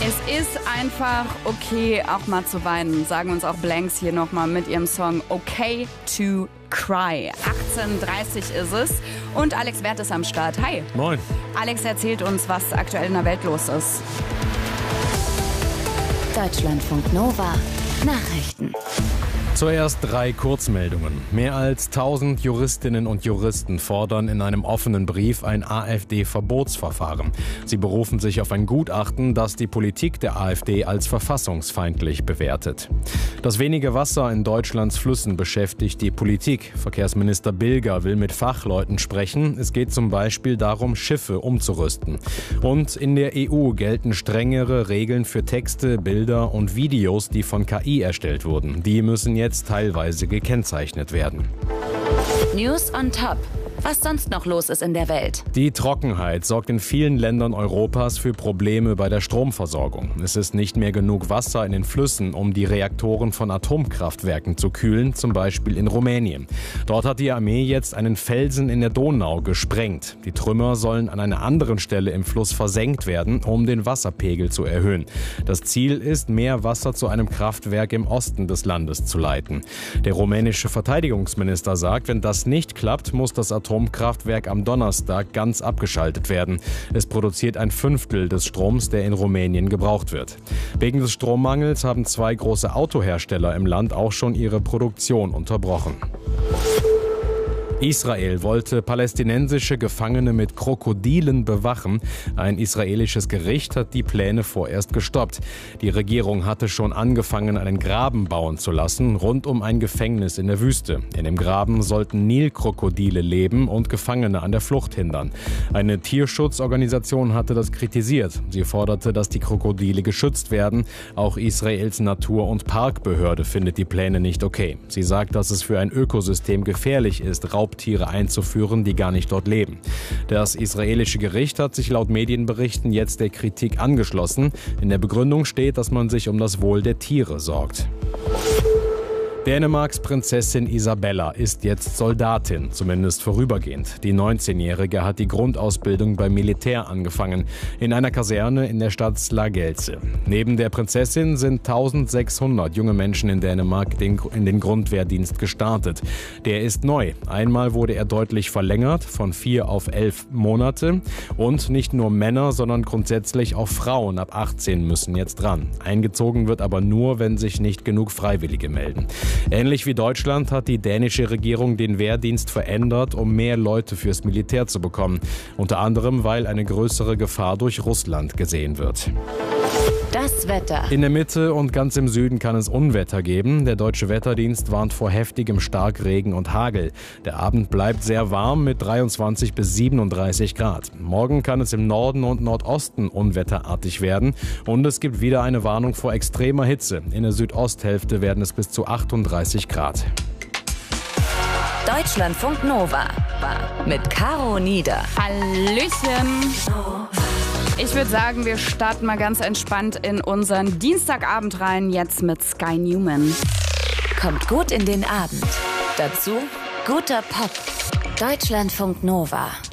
Es ist einfach okay, auch mal zu weinen, sagen uns auch Blanks hier nochmal mit ihrem Song Okay to Cry. 18:30 ist es und Alex Werth ist am Start. Hi. Moin. Alex erzählt uns, was aktuell in der Welt los ist. Deutschlandfunk Nova Nachrichten. Zuerst 3 Kurzmeldungen. Mehr als 1000 Juristinnen und Juristen fordern in einem offenen Brief ein AfD-Verbotsverfahren. Sie berufen sich auf ein Gutachten, das die Politik der AfD als verfassungsfeindlich bewertet. Das wenige Wasser in Deutschlands Flüssen beschäftigt die Politik. Verkehrsminister Bilger will mit Fachleuten sprechen. Es geht zum Beispiel darum, Schiffe umzurüsten. Und in der EU gelten strengere Regeln für Texte, Bilder und Videos, die von KI erstellt wurden. Die müssen jetzt teilweise gekennzeichnet werden. News on Top. Was sonst noch los ist in der Welt. Die Trockenheit sorgt in vielen Ländern Europas für Probleme bei der Stromversorgung. Es ist nicht mehr genug Wasser in den Flüssen, um die Reaktoren von Atomkraftwerken zu kühlen, zum Beispiel in Rumänien. Dort hat die Armee jetzt einen Felsen in der Donau gesprengt. Die Trümmer sollen an einer anderen Stelle im Fluss versenkt werden, um den Wasserpegel zu erhöhen. Das Ziel ist, mehr Wasser zu einem Kraftwerk im Osten des Landes zu leiten. Der rumänische Verteidigungsminister sagt, wenn das nicht klappt, muss das Atomkraftwerk am Donnerstag ganz abgeschaltet werden. Es produziert 1/5 des Stroms, der in Rumänien gebraucht wird. Wegen des Strommangels haben 2 große Autohersteller im Land auch schon ihre Produktion unterbrochen. Israel wollte palästinensische Gefangene mit Krokodilen bewachen. Ein israelisches Gericht hat die Pläne vorerst gestoppt. Die Regierung hatte schon angefangen, einen Graben bauen zu lassen, rund um ein Gefängnis in der Wüste. In dem Graben sollten Nilkrokodile leben und Gefangene an der Flucht hindern. Eine Tierschutzorganisation hatte das kritisiert. Sie forderte, dass die Krokodile geschützt werden. Auch Israels Natur- und Parkbehörde findet die Pläne nicht okay. Sie sagt, dass es für ein Ökosystem gefährlich ist, Raubtiere einzuführen, die gar nicht dort leben. Das israelische Gericht hat sich laut Medienberichten jetzt der Kritik angeschlossen. In der Begründung steht, dass man sich um das Wohl der Tiere sorgt. Dänemarks Prinzessin Isabella ist jetzt Soldatin, zumindest vorübergehend. Die 19-Jährige hat die Grundausbildung beim Militär angefangen, in einer Kaserne in der Stadt Slagelse. Neben der Prinzessin sind 1600 junge Menschen in Dänemark in den Grundwehrdienst gestartet. Der ist neu. Einmal wurde er deutlich verlängert, von 4 auf 11 Monate. Und nicht nur Männer, sondern grundsätzlich auch Frauen ab 18 müssen jetzt dran. Eingezogen wird aber nur, wenn sich nicht genug Freiwillige melden. Ähnlich wie Deutschland hat die dänische Regierung den Wehrdienst verändert, um mehr Leute fürs Militär zu bekommen. Unter anderem, weil eine größere Gefahr durch Russland gesehen wird. Das Wetter. In der Mitte und ganz im Süden kann es Unwetter geben. Der Deutsche Wetterdienst warnt vor heftigem Starkregen und Hagel. Der Abend bleibt sehr warm mit 23 bis 37 Grad. Morgen kann es im Norden und Nordosten unwetterartig werden. Und es gibt wieder eine Warnung vor extremer Hitze. In der Südosthälfte werden es bis zu 38 Grad. Deutschlandfunk Nova mit Caro Nieder. Hallöchen. Ich würde sagen, wir starten mal ganz entspannt in unseren Dienstagabend rein, jetzt mit Sky Newman. Kommt gut in den Abend. Dazu guter Pop. Deutschlandfunk Nova.